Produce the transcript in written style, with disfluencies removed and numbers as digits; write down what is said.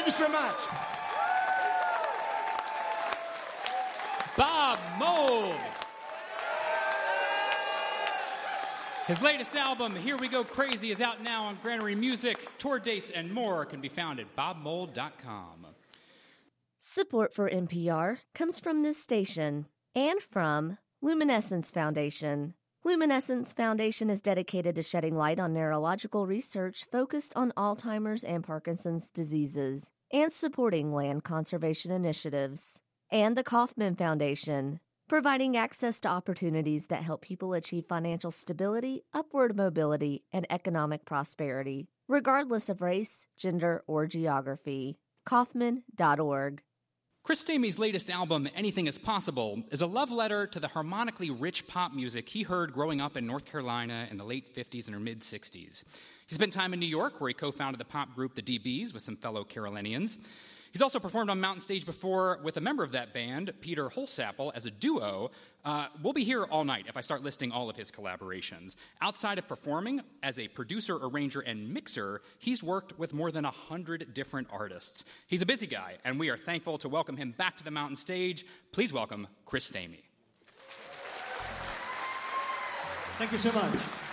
you so much. Bob Mould. His latest album, Here We Go Crazy, is out now on Granary Music. Tour dates and more can be found at bobmould.com. Support for NPR comes from this station and from Luminescence Foundation. Luminescence Foundation is dedicated to shedding light on neurological research focused on Alzheimer's and Parkinson's diseases and supporting land conservation initiatives. And the Kauffman Foundation, providing access to opportunities that help people achieve financial stability, upward mobility, and economic prosperity, regardless of race, gender, or geography. Kauffman.org. Chris Stamey's latest album, Anything Is Possible, is a love letter to the harmonically rich pop music he heard growing up in North Carolina in the late 50s and or mid-60s. He spent time in New York, where he co-founded the pop group The DBs with some fellow Carolinians. He's also performed on Mountain Stage before with a member of that band, Peter Holsapple, as a duo. We'll be here all night if I start listing all of his collaborations. Outside of performing, as a producer, arranger, and mixer, he's worked with more than 100 different artists. He's a busy guy, and we are thankful to welcome him back to the Mountain Stage. Please welcome Chris Stamey. Thank you so much.